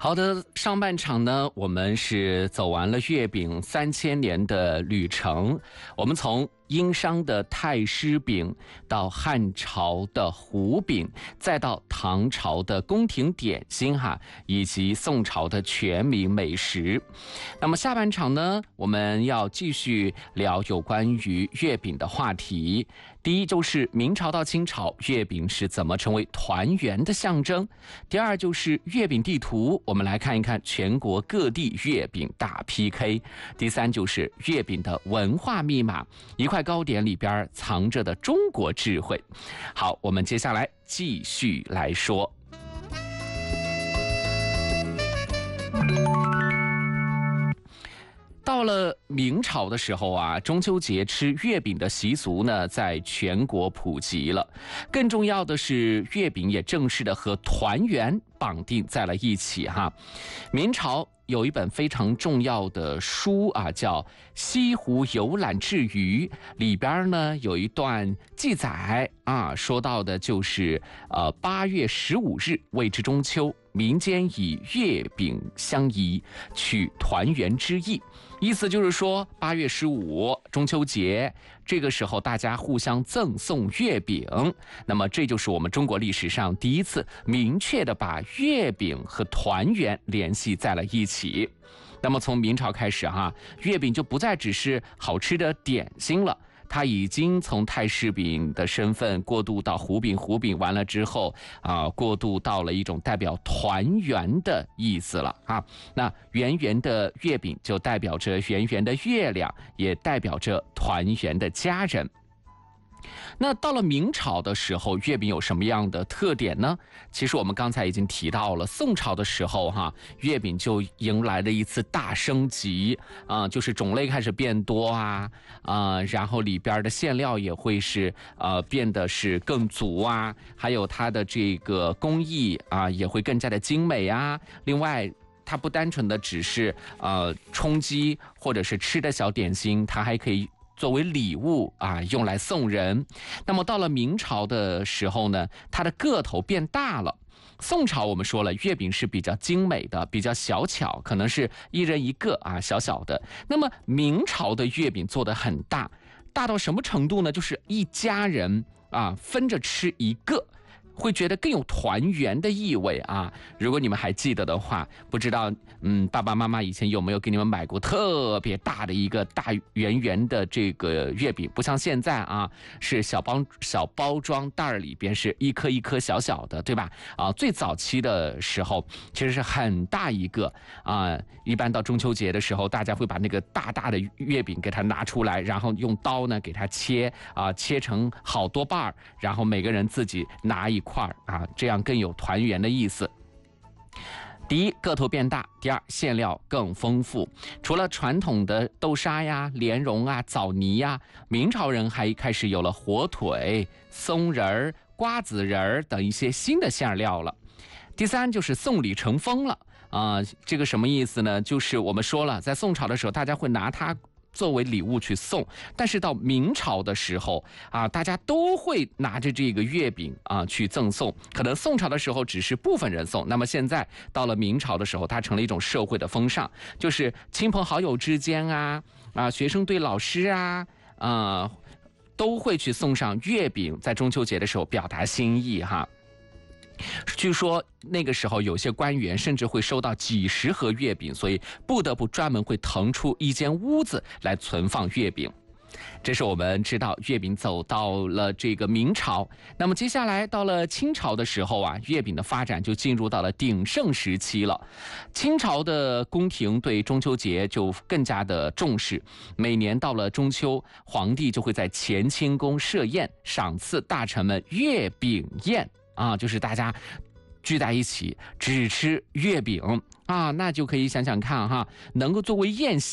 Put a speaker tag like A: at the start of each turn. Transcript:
A: 好的，上半场呢，我们是走完了月饼3000年的旅程，我们从殷商的太师饼，到汉朝的胡饼，再到唐朝的宫廷点心以及宋朝的全民美食。那么下半场呢，我们要继续聊有关于月饼的话题。第一就是明朝到清朝，月饼是怎么成为团圆的象征。第二就是月饼地图，我们来看一看全国各地月饼大 PK。第三就是月饼的文化密码，一块糕点里边藏着的中国智慧。好，我们接下来继续来说。到了明朝的时候中秋节吃月饼的习俗呢，在全国普及了。更重要的是，月饼也正式的和团圆绑定在了一起明朝有一本非常重要的书叫《西湖游览志余》，里边呢有一段记载说到的就是8月15日谓之中秋，民间以月饼相宜，取团圆之意。意思就是说，8月15中秋节，这个时候大家互相赠送月饼，那么这就是我们中国历史上第一次明确的把月饼和团圆联系在了一起。那么从明朝开始月饼就不再只是好吃的点心了，它已经从太师饼的身份过渡到胡饼，胡饼完了之后过渡到了一种代表团圆的意思了那圆圆的月饼就代表着圆圆的月亮，也代表着团圆的家人。那到了明朝的时候，月饼有什么样的特点呢？其实我们刚才已经提到了，宋朝的时候月饼就迎来了一次大升级就是种类开始变多然后里边的馅料也会是变得是更足还有它的这个工艺也会更加的精美另外它不单纯的只是充饥或者是吃的小点心，它还可以作为礼物用来送人。那么到了明朝的时候呢，它的个头变大了。宋朝我们说了，月饼是比较精美的，比较小巧，可能是一人一个小小的。那么明朝的月饼做得很大，大到什么程度呢？就是一家人分着吃一个，会觉得更有团圆的意味如果你们还记得的话，不知道爸爸妈妈以前有没有给你们买过特别大的一个大圆圆的这个月饼，不像现在是小包装袋里边是一颗一颗小小的，对吧最早期的时候其实是很大一个一般到中秋节的时候，大家会把那个大大的月饼给它拿出来，然后用刀呢给它切成好多瓣，然后每个人自己拿一块这样更有团圆的意思。第一，个头变大；第二，馅料更丰富。除了传统的豆沙莲蓉枣泥明朝人还开始有了火腿、松仁、瓜子仁等一些新的馅料了。第三，就是送礼成风了这个什么意思呢？就是我们说了，在宋朝的时候，大家会拿它作为礼物去送，但是到明朝的时候大家都会拿着这个月饼去赠送。可能宋朝的时候只是部分人送，那么现在到了明朝的时候，它成了一种社会的风尚，就是亲朋好友之间学生对老师都会去送上月饼，在中秋节的时候表达心意据说那个时候有些官员甚至会收到几十盒月饼，所以不得不专门会腾出一间屋子来存放月饼。这是我们知道月饼走到了这个明朝。那么接下来到了清朝的时候月饼的发展就进入到了鼎盛时期了。清朝的宫廷对中秋节就更加的重视，每年到了中秋，皇帝就会在乾清宫设宴，赏赐大臣们月饼宴就是大家聚在一起只吃月饼那就可以想想看能够作为宴席